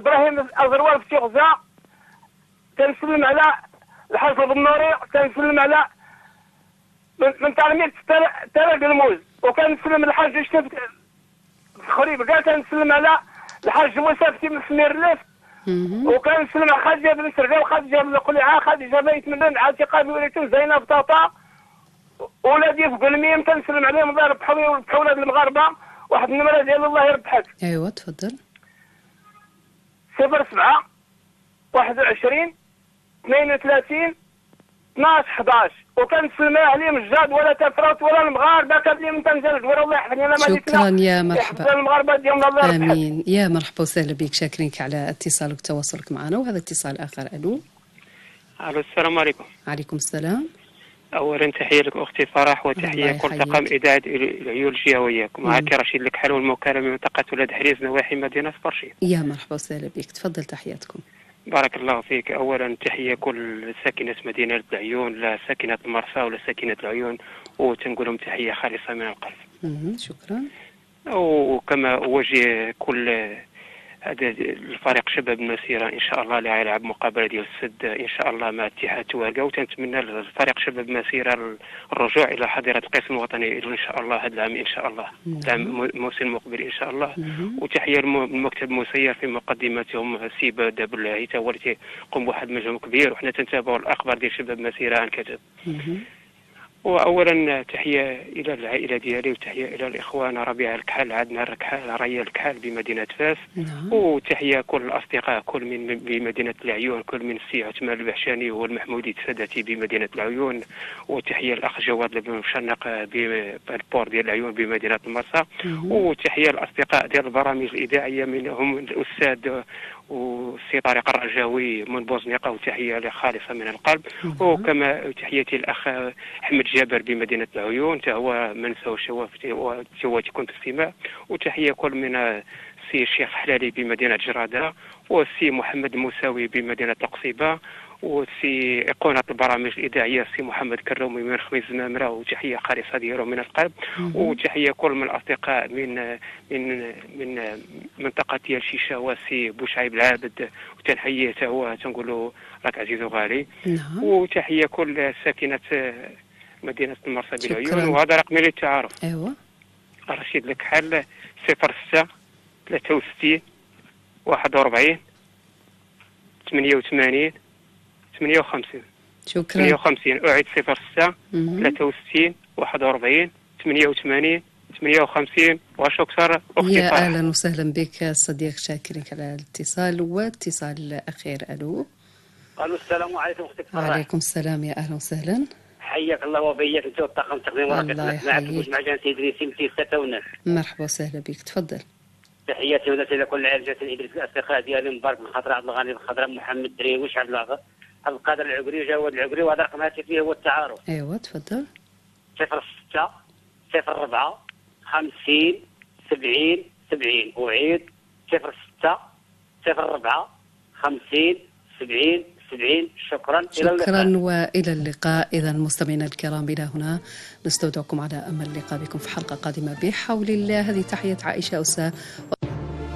ابراهيم الازروال في غزه، كنسلم على الحاج البنوري، كنسلم على من تعلمية تلق الموز، وكنسلم الحاج الشنب خريب كاع، كنسلم على الحاج موسى في سمير الليف، وكنسلم على خديجه بن سرقه وخديجه بن قليعه خديجه بنت من عاتقه بوليتهم زينب طاطا ولادي في قلميم، كنسلم عليهم الله يربحهم ويربحوا ولاد المغاربه. واحد النمره ديال الله يربحك. ايوا تفضل. 07 21 32 12 11 وكنسلم عليهم الجاد ولا تفرط ولا المغاربه كلهم تنزل والله يحفظني انا ما شكرا يا مرحبا. المغاربه ديالنا الله يربحك. امين يا مرحبا وسهلا بك، شاكرينك على اتصالك وتواصلك معنا. وهذا اتصال اخر. الو. السلام عليكم. عليكم السلام. اولا تحيه لك اختي فرح وتحيه كل طاقم اذاعه العيون الجهويه، معك رشيد الكحل والمكالمه من منطقه ولاد حريز نواحي مدينه برشيد. يا مرحبا وسهلا بك، تفضل تحياتكم. بارك الله فيك. اولا تحيه كل ساكنه مدينه العيون، لا ساكنه المرسى ولا ساكنه العيون، وتنقول لهم تحيه خالصه من القلب. شكرا. وكما اوجه كل هذا الفريق شباب المسيره ان شاء الله اللي غيلعب مقابله ديال السد ان شاء الله مع اتحاد توالقه، وتنتمنى للفريق شباب المسيره الرجوع الى حظيره القسم الوطني ان شاء الله هذا العام ان شاء الله، العام الموسم المقبل ان شاء الله. وتحيه للمكتب المسير في مقدمتهم سي بدا بالله تا هو اللي تيقوم بواحد المجهود كبير، وحنا تنتابعوا الاخبار ديال شباب المسيره عن كتب. واولا تحيه الى العائله ديالي وتحيه الى الاخوان ربيع الكحل، عدنا الكحل، ريا الكحل بمدينه فاس. وتحيه كل الاصدقاء كل من بمدينه العيون، كل من السي عثمان البحشاني والمحمودي الساداتي بمدينه العيون، وتحيه الاخ جواد بن مشنق بالبور ديال العيون بمدينه المرسى. وتحيه الاصدقاء ديال البرامج الاذاعيه منهم الاستاذ والسي طارق الرجاوي من بوزنيقه، وتحيه خالصه من القلب. وكما تحياتي الاخ احمد جابر بمدينه العيون، تا هو من سوى هو تكون في السماء. وتحيه كل من السي الشيخ حلالي بمدينه جراده، والسي محمد الموساوي بمدينه القصيبه، والسي ايقونه البرامج الاذاعيه السي محمد كرومي من خميس زنامره، وتحيه خالصه ديالو من القلب. وتحيه كل من الاصدقاء من منطقه ديال شيشه والسي بوشعيب العابد، وتنحييه تا هو تنقول له راك عزيز وغالي. وتحيه كل ساكنه مدينه المرسى بالعيون. وهذا رقمي للتعارف. ايوا رشيد الكحل 06 63 41 88 58. شكرا. 58 أعيد 06 63 41 88 58. وشكرا أختي يا فرح. أهلا وسهلا بك صديق، شاكرك على الاتصال. واتصال أخير. ألو. السلام عليكم أختي فرح. وعليكم السلام، يا أهلا وسهلا. حياك الله وبياك أنت والطاقم التقني الله يحييك. مع جان سيد إدريس متي 6 مرحبا وسهلا بك، تفضل. تحياتي ونسأل إلى كل عائلة جان إدريس، الأصدقاء ديالي مبارك بن خضراء، عبد الغني بن خضراء، محمد درويش، عبد القادر العقري وجواد العقري. وهذا رقم هاتفي هو التعارف. ايوا تفضل. 06 04 50 70 70. أعيد 06 04 50 70 70. شكرا. شكرا والى اللقاء. اذا مستمعينا الكرام الى هنا نستودعكم على امل اللقاء بكم في حلقه قادمه بحول الله. هذه تحيه عائشه أسا.